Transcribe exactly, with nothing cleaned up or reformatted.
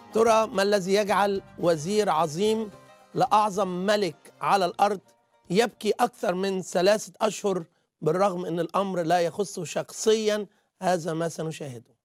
ترى ما الذي يجعل وزير عظيم لأعظم ملك على الأرض يبكي أكثر من ثلاثة أشهر بالرغم أن الأمر لا يخصه شخصيا؟ هذا ما سنشاهده.